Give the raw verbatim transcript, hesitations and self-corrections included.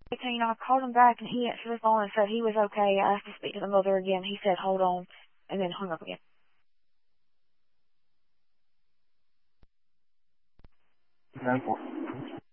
You know, I called him back, and he answered the phone and said he was okay. I asked to speak to the mother again. He said, hold on, and then hung up again. ten four.